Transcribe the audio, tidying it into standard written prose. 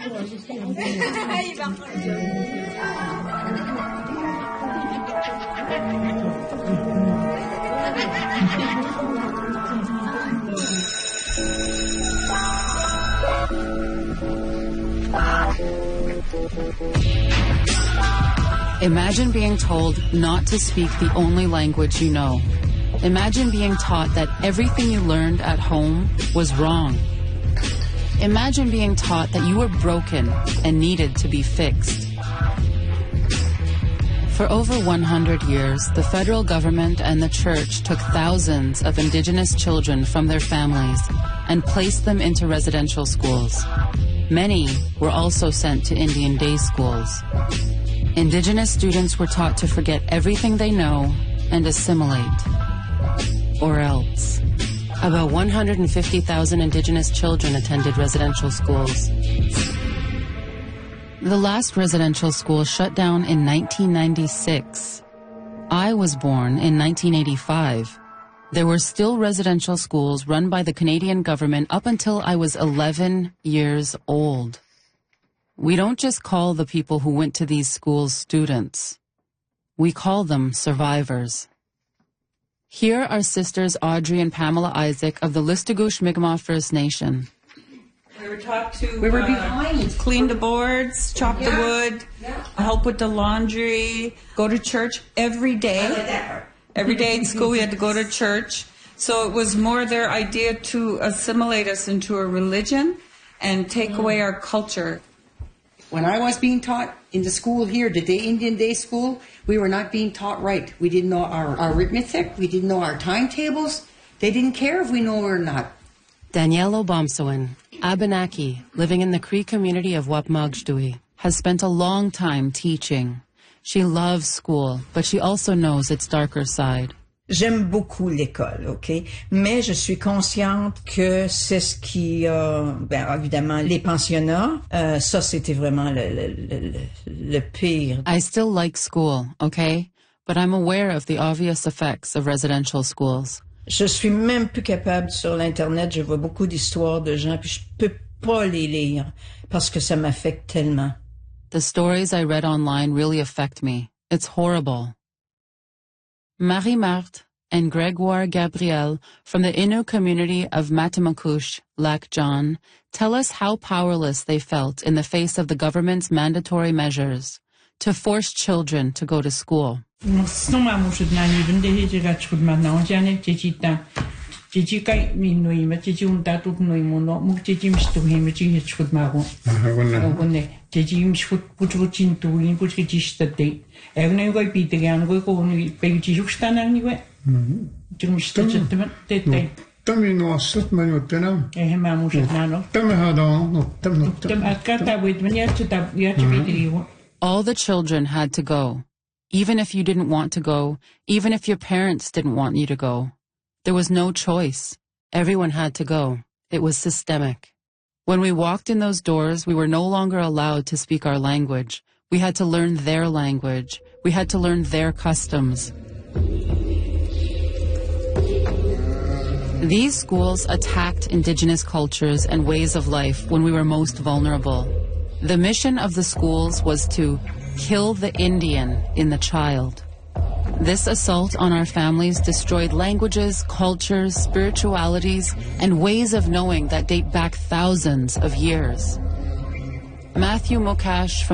Imagine being told not to speak the only language you know. Imagine being taught that everything you learned at home was wrong. Imagine being taught that you were broken and needed to be fixed. For over 100 years, the federal government and the church took thousands of indigenous children from their families and placed them into residential schools. Many were also sent to Indian day schools. Indigenous students were taught to forget everything they know and assimilate, or else. About 150,000 Indigenous children attended residential schools. The last residential school shut down in 1996. I was born in 1985. There were still residential schools run by the Canadian government up until I was 11 years old. We don't just call the people who went to these schools students. We call them survivors. Here are sisters Audrey and Pamela Isaac of the Listugush Mi'kmaq First Nation. We were taught to behind. Clean the boards, chop the wood, help with the laundry, go to church every day. Every day in school we had to go to church. So it was more their idea to assimilate us into a religion and take away our culture. When I was being taught in the school here, the Indian day school, we were not being taught right. We didn't know our arithmetic. We didn't know our timetables. They didn't care if we know or not. Danielle Obomsawin, Abenaki, living in the Cree community of Wapmagsdui, has spent a long time teaching. She loves school, but she also knows its darker side. J'aime beaucoup l'école, OK? Mais je suis consciente que c'est ce qui a, évidemment, les pensionnats, ça c'était vraiment le pire. I still like school, okay? But I'm aware of the obvious effects of residential schools. Je suis même plus capable sur l'Internet, je vois beaucoup d'histoires de gens, puis je peux pas les lire parce que ça m'affecte tellement. The stories I read online really affect me. It's horrible. Marie-Marthe and Gregoire Gabriel from the Innu community of Matamakush, Lac John, tell us how powerless they felt in the face of the government's mandatory measures to force children to go to school. All the children had to go, even if you didn't want to go, even if your parents didn't want you to go. There was no choice. Everyone had to go. It was systemic. When we walked in those doors, we were no longer allowed to speak our language. We had to learn their language. We had to learn their customs. These schools attacked indigenous cultures and ways of life when we were most vulnerable. The mission of the schools was to kill the Indian in the child. This assault on our families destroyed languages, cultures, spiritualities, and ways of knowing that date back thousands of years. Matthew Mokash from